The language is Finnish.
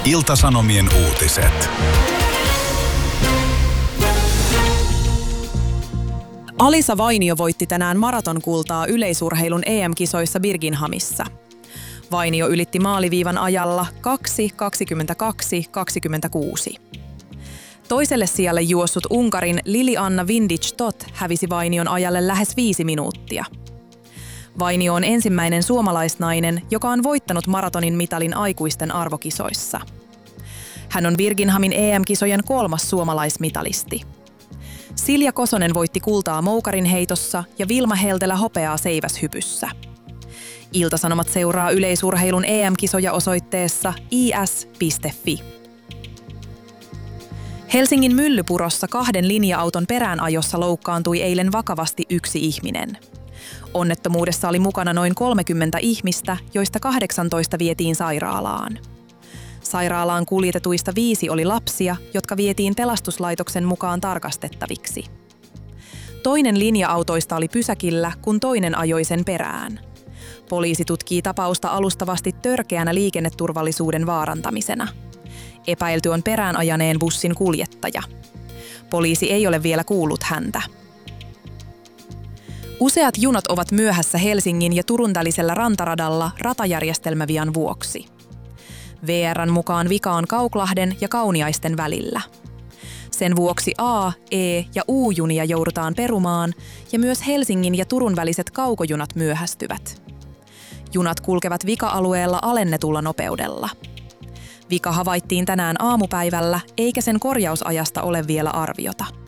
Ilta-Sanomien uutiset. Alisa Vainio voitti tänään maratonkultaa yleisurheilun EM-kisoissa Birminghamissa. Vainio ylitti maaliviivan ajalla 2:22:26. Toiselle sijalle juossut Unkarin Lilianna Vindic-Tot hävisi Vainion ajalle lähes 5 minuuttia. Vainio on ensimmäinen suomalaisnainen, joka on voittanut maratonin mitalin aikuisten arvokisoissa. Hän on Birminghamin EM-kisojen 3. suomalaismitalisti. Silja Kosonen voitti kultaa moukarin heitossa ja Vilma Heltelä hopeaa seiväshypyssä. Ilta-Sanomat seuraa yleisurheilun EM-kisoja osoitteessa is.fi. Helsingin Myllypurossa 2 linja-auton peräänajossa loukkaantui eilen vakavasti 1 ihminen. Onnettomuudessa oli mukana noin 30 ihmistä, joista 18 vietiin sairaalaan. Sairaalaan kuljetetuista 5 oli lapsia, jotka vietiin pelastuslaitoksen mukaan tarkastettaviksi. Toinen linja-autoista oli pysäkillä, kun toinen ajoi sen perään. Poliisi tutkii tapausta alustavasti törkeänä liikenneturvallisuuden vaarantamisena. Epäilty on perään ajaneen bussin kuljettaja. Poliisi ei ole vielä kuullut häntä. Useat junat ovat myöhässä Helsingin ja Turun välisellä rantaradalla ratajärjestelmävian vuoksi. VR:n mukaan vika on Kauklahden ja Kauniaisten välillä. Sen vuoksi A-, E- ja U-junia joudutaan perumaan ja myös Helsingin ja Turun väliset kaukojunat myöhästyvät. Junat kulkevat vika-alueella alennetulla nopeudella. Vika havaittiin tänään aamupäivällä, eikä sen korjausajasta ole vielä arviota.